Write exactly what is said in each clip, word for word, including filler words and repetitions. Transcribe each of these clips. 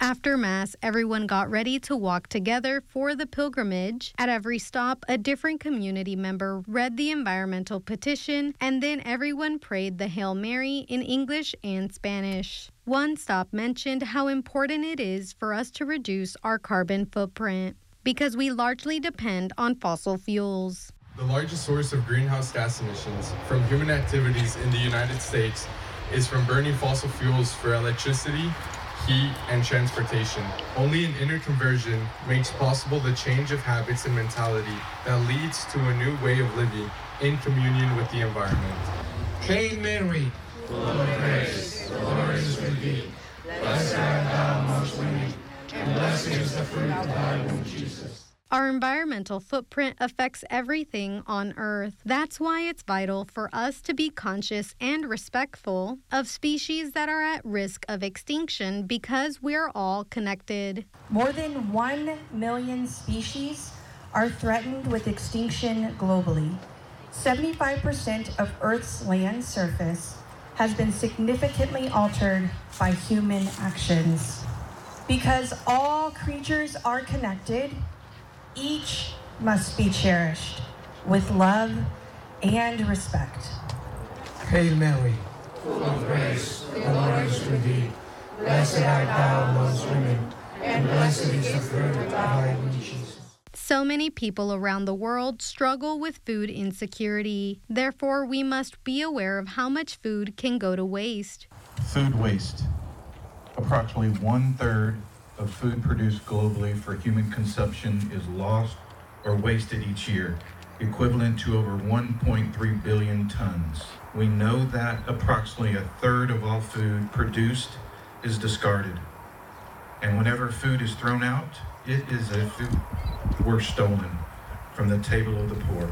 After Mass, everyone got ready to walk together for the pilgrimage. At every stop, a different community member read the environmental petition, and then everyone prayed the Hail Mary in English and Spanish. One stop mentioned how important it is for us to reduce our carbon footprint, because we largely depend on fossil fuels. The largest source of greenhouse gas emissions from human activities in the United States is from burning fossil fuels for electricity, heat, and transportation. Only an inner conversion makes possible the change of habits and mentality that leads to a new way of living in communion with the environment. Hail Mary, full of grace, the Lord is with thee. Blessed art thou amongst women, and blessed is the fruit of thy womb, Jesus. Our environmental footprint affects everything on Earth. That's why it's vital for us to be conscious and respectful of species that are at risk of extinction, because we're all connected. More than one million species are threatened with extinction globally. seventy-five percent of Earth's land surface has been significantly altered by human actions. Because all creatures are connected, each must be cherished with love and respect. Hail Mary, full of grace, the Lord is with thee. Blessed art thou amongst women, and blessed is the fruit of thy womb, Jesus. So many people around the world struggle with food insecurity. Therefore, we must be aware of how much food can go to waste. Food waste. Approximately one-third of food produced globally for human consumption is lost or wasted each year, equivalent to over one point three billion tons. We know that approximately a third of all food produced is discarded. And whenever food is thrown out, it is as if it were stolen from the table of the poor.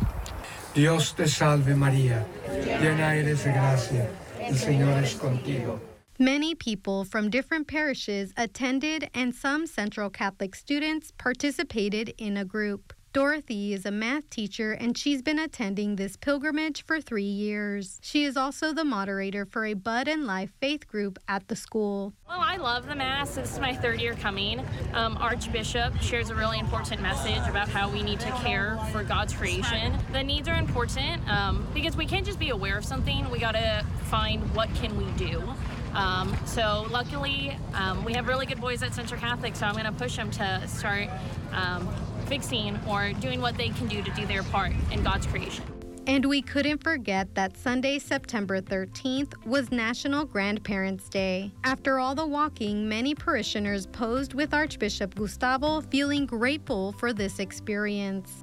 Dios te salve María, llena eres de gracia, el Señor es contigo. Many people from different parishes attended, and some Central Catholic students participated in a group. Dorothy is a math teacher, and she's been attending this pilgrimage for three years. She is also the moderator for a Bud and Life faith group at the school. Well, I love the Mass. This is my third year coming. Um, Archbishop shares a really important message about how we need to care for God's creation. The needs are important um, because we can't just be aware of something. We got to find what can we do. Um, so luckily, um, we have really good boys at Central Catholic, so I'm going to push them to start um, fixing or doing what they can do to do their part in God's creation. And we couldn't forget that Sunday, September thirteenth, was National Grandparents' Day. After all the walking, many parishioners posed with Archbishop Gustavo, feeling grateful for this experience.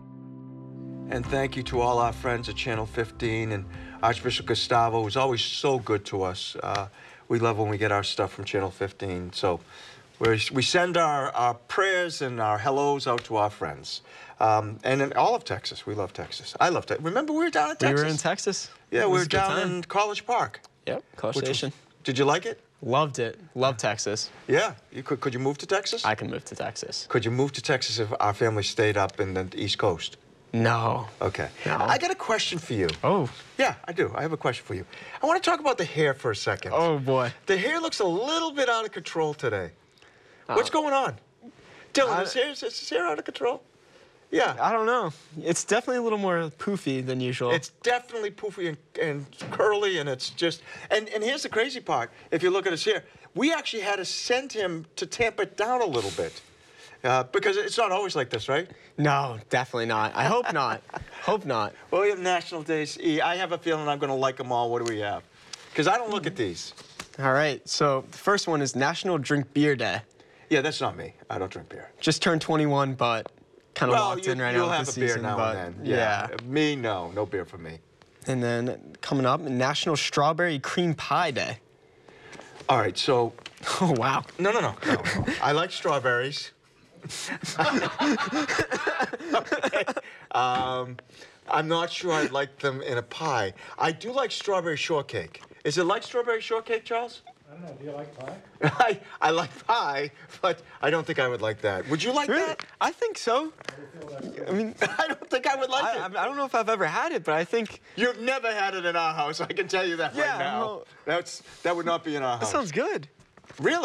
And thank you to all our friends at Channel fifteen and Archbishop Gustavo, who's always so good to us. Uh, we love when we get our stuff from Channel fifteen. So we're, we send our, our prayers and our hellos out to our friends. Um, and in all of Texas. We love Texas. I love Texas. Remember we were down in Texas? We were in Texas. Yeah, we were down in College Park. Yep, College Station. Was, did you like it? Loved it. Loved Texas. Yeah. You could, could you move to Texas? I can move to Texas. Could you move to Texas if our family stayed up in the East Coast? No. Okay. No. I got a question for you. Oh. Yeah, I do. I have a question for you. I want to talk about the hair for a second. Oh, boy. The hair looks a little bit out of control today. Oh. What's going on? Dylan, I, is, hair, is his hair out of control? Yeah. I don't know. It's definitely a little more poofy than usual. It's definitely poofy and, and curly, and it's just... And, and here's the crazy part. If you look at his hair, we actually had to send him to tamp it down a little bit. Uh, because it's not always like this, right? No, definitely not. I hope not. Hope not. Well, we have National Days. E. I have a feeling I'm going to like them all. What do we have? Because I don't look at these. All right. So the first one is National Drink Beer Day. Yeah, that's not me. I don't drink beer. Just turned twenty-one, but kind of well, locked you, in right you'll now have with the a beer season, now but and then. Yeah. yeah. Me, no. No beer for me. And then coming up, National Strawberry Cream Pie Day. All right, so... Oh, wow. No, no, no. no. I like strawberries. Okay. Um, I'm not sure I'd like them in a pie. I do like strawberry shortcake. Is it like strawberry shortcake, Charles? I don't know. Do you like pie? I, I like pie, but I don't think I would like that. Would you like really? that? I think so. I mean, I don't think I would like I, it. I don't know if I've ever had it, but I think... You've never had it in our house, I can tell you that yeah, right now. No. That's, that would not be in our house. That sounds good. Really?